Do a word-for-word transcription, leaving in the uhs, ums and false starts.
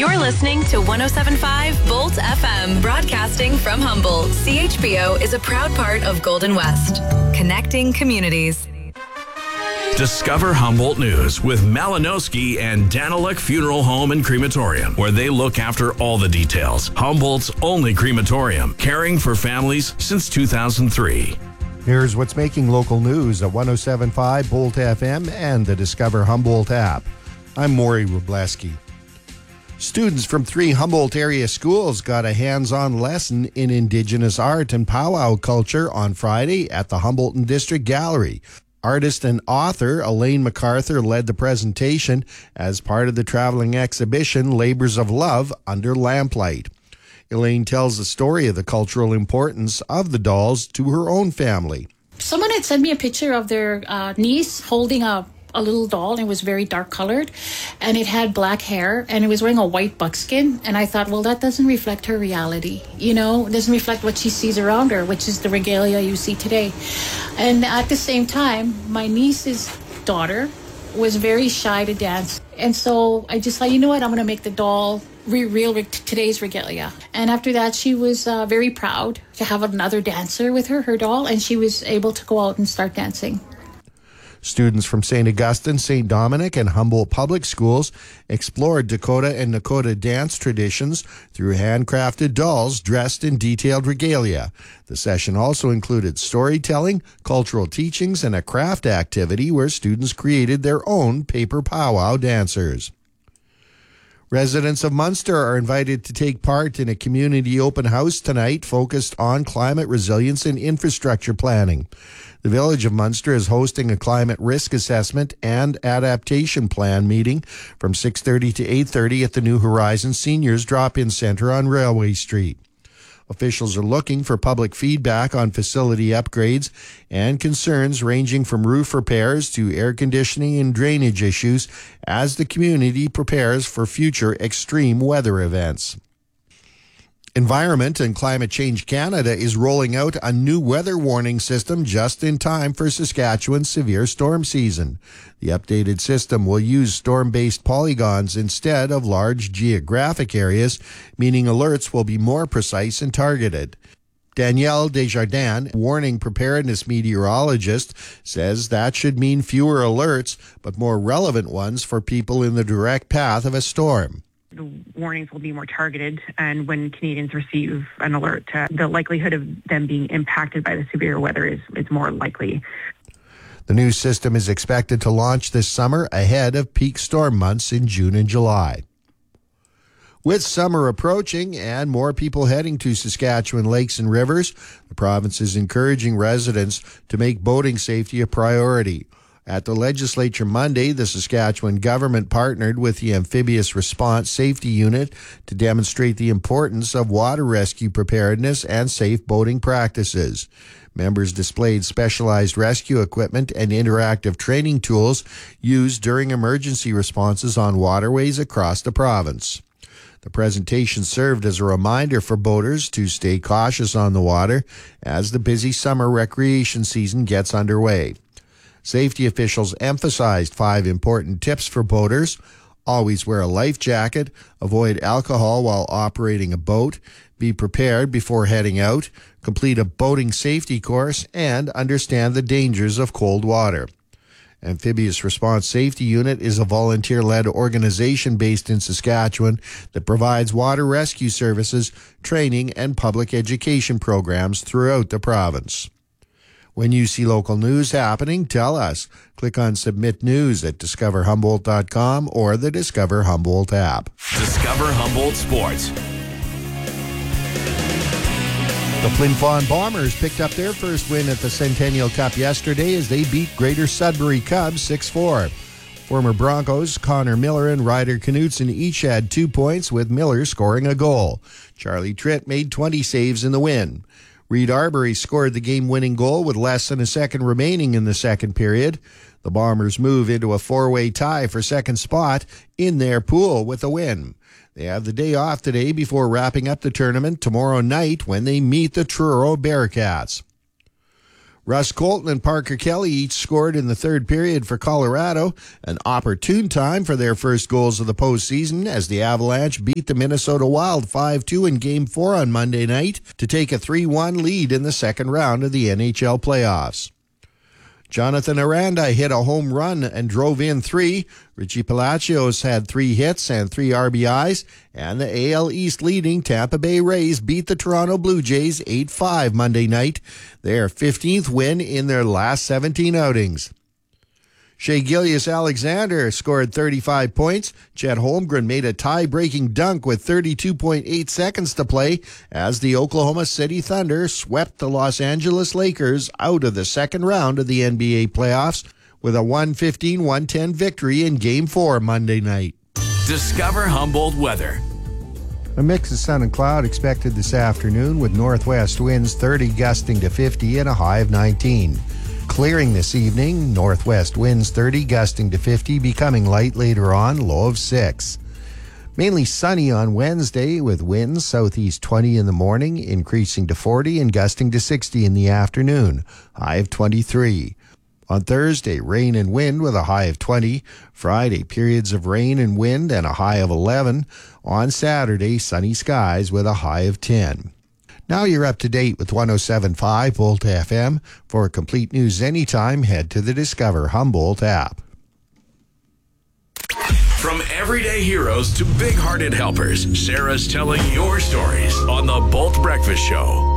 You're listening to one oh seven point five Bolt F M, broadcasting from Humboldt. C H B O is a proud part of Golden West, connecting communities. Discover Humboldt News with Malinowski and Daniluk Funeral Home and Crematorium, where they look after all the details. Humboldt's only crematorium, caring for families since two thousand three. Here's what's making local news at one oh seven point five Bolt F M and the Discover Humboldt app. I'm Maury Wrobleski. Students from three Humboldt area schools got a hands-on lesson in Indigenous art and powwow culture on Friday at the Humboldt District Gallery. Artist and author Elaine MacArthur led the presentation as part of the traveling exhibition Labors of Love Under Lamplight. Elaine tells the story of the cultural importance of the dolls to her own family. Someone had sent me a picture of their uh, niece holding a, a little doll, and it was very dark colored, and it had black hair, and it was wearing a white buckskin, and I thought, well, that doesn't reflect her reality, you know, it doesn't reflect what she sees around her, which is the regalia you see today. And at the same time, my niece's daughter was very shy to dance, and so I just thought, you know what, I'm going to make the doll re- real re- today's regalia. And after that, she was uh, very proud to have another dancer with her, her doll, and she was able to go out and start dancing. Students from Saint Augustine, Saint Dominic, and Humboldt Public Schools explored Dakota and Nakota dance traditions through handcrafted dolls dressed in detailed regalia. The session also included storytelling, cultural teachings, and a craft activity where students created their own paper powwow dancers. Residents of Munster are invited to take part in a community open house tonight focused on climate resilience and infrastructure planning. The Village of Munster is hosting a climate risk assessment and adaptation plan meeting from six thirty to eight thirty at the New Horizons Seniors Drop-In Center on Railway Street. Officials are looking for public feedback on facility upgrades and concerns ranging from roof repairs to air conditioning and drainage issues as the community prepares for future extreme weather events. Environment and Climate Change Canada is rolling out a new weather warning system just in time for Saskatchewan's severe storm season. The updated system will use storm-based polygons instead of large geographic areas, meaning alerts will be more precise and targeted. Danielle Desjardins, warning preparedness meteorologist, says that should mean fewer alerts, but more relevant ones for people in the direct path of a storm. The warnings will be more targeted, and when Canadians receive an alert, uh, the likelihood of them being impacted by the severe weather is, is more likely. The new system is expected to launch this summer ahead of peak storm months in June and July. With summer approaching and more people heading to Saskatchewan lakes and rivers, the province is encouraging residents to make boating safety a priority. At the legislature Monday, the Saskatchewan government partnered with the Amphibious Response Safety Unit to demonstrate the importance of water rescue preparedness and safe boating practices. Members displayed specialized rescue equipment and interactive training tools used during emergency responses on waterways across the province. The presentation served as a reminder for boaters to stay cautious on the water as the busy summer recreation season gets underway. Safety officials emphasized five important tips for boaters. Always wear a life jacket, avoid alcohol while operating a boat, be prepared before heading out, complete a boating safety course, and understand the dangers of cold water. Amphibious Response Safety Unit is a volunteer-led organization based in Saskatchewan that provides water rescue services, training, and public education programs throughout the province. When you see local news happening, tell us. Click on Submit News at discover humboldt dot com or the Discover Humboldt app. Discover Humboldt Sports. The Flin Flon Bombers picked up their first win at the Centennial Cup yesterday as they beat Greater Sudbury Cubs six four. Former Broncos Connor Miller and Ryder Knutson each had two points, with Miller scoring a goal. Charlie Tritt made twenty saves in the win. Reed Arbery scored the game-winning goal with less than a second remaining in the second period. The Bombers move into a four-way tie for second spot in their pool with a win. They have the day off today before wrapping up the tournament tomorrow night when they meet the Truro Bearcats. Russ Colton and Parker Kelly each scored in the third period for Colorado, an opportune time for their first goals of the postseason as the Avalanche beat the Minnesota Wild five two in Game four on Monday night to take a three one lead in the second round of the N H L playoffs. Jonathan Aranda hit a home run and drove in three. Richie Palacios had three hits and three R B Is. And the A L East leading Tampa Bay Rays beat the Toronto Blue Jays eight five Monday night, their fifteenth win in their last seventeen outings. Shea Gilgeous-Alexander scored thirty-five points. Chet Holmgren made a tie-breaking dunk with thirty-two point eight seconds to play as the Oklahoma City Thunder swept the Los Angeles Lakers out of the second round of the N B A playoffs with a one fifteen one ten victory in Game four Monday night. Discover Humboldt weather. A mix of sun and cloud expected this afternoon with northwest winds thirty gusting to fifty and a high of nineteen. Clearing this evening, northwest winds thirty gusting to fifty, becoming light later on, low of six. Mainly sunny on Wednesday with winds southeast twenty in the morning, increasing to forty and gusting to sixty in the afternoon, high of twenty-three. On Thursday, rain and wind with a high of twenty. Friday, periods of rain and wind and a high of eleven. On Saturday, sunny skies with a high of ten. Now you're up to date with one oh seven point five Volt F M. For complete news anytime, head to the Discover Humboldt app. From everyday heroes to big-hearted helpers, Sarah's telling your stories on the Bolt Breakfast Show.